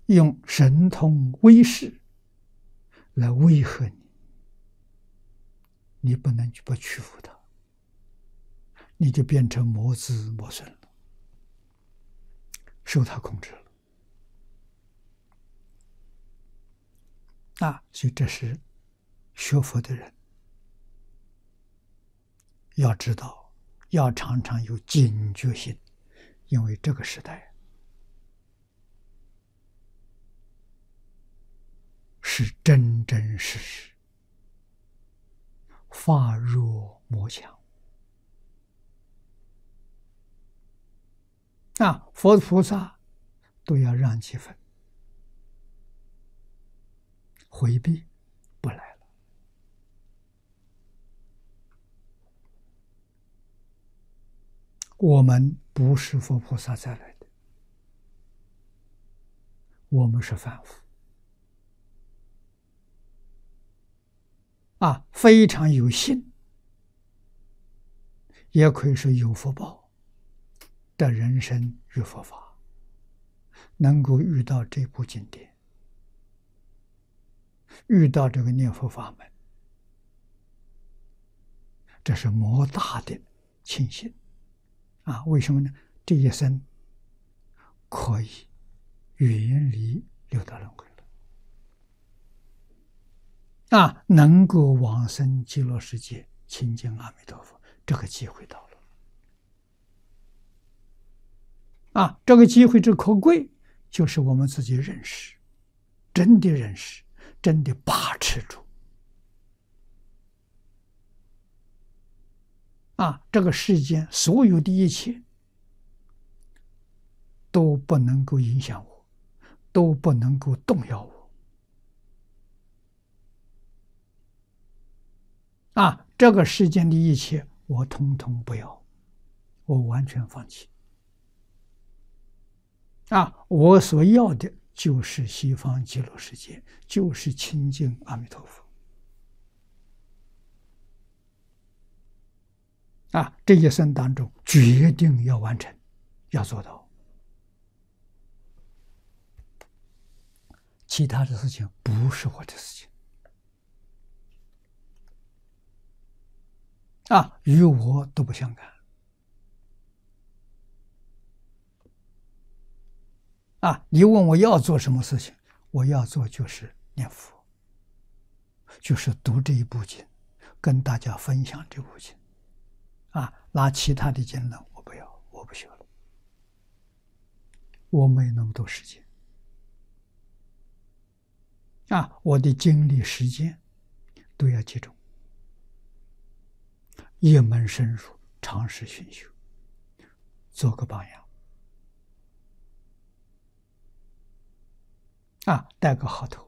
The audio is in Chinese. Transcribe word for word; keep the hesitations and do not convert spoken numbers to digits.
用神通威势来威吓你，你不能去不屈服他，你就变成魔子魔孙了，受他控制了。啊，所以这是学佛的人要知道，要常常有警觉性，因为这个时代是真真实实法弱魔强。啊，佛菩萨都要让几分，回避不来了。我们不是佛菩萨再来的，我们是凡夫。啊，非常有幸，也可以说有福报的人生与佛法，能够遇到这部经典，遇到这个念佛法门，这是莫大的庆幸啊！为什么呢？这一生可以远离六道轮回了啊，能够往生极乐世界亲近阿弥陀佛，这个机会到了啊！这个机会之可贵，就是我们自己认识，真的认识，真的把持住啊！这个世间所有的一切都不能够影响我，都不能够动摇我啊！这个世间的一切我统统不要，我完全放弃啊！我所要的就是西方极乐世界，就是亲近阿弥陀佛啊！这一生当中决定要完成，要做到，其他的事情不是我的事情啊，与我都不相干啊！你问我要做什么事情，我要做就是念佛，就是读这一部经，跟大家分享这部经啊，拿其他的经呢，我不要，我不学了，我没那么多时间啊，我的精力时间都要集中，一门深入，长时熏修，做个榜样啊，带个好头。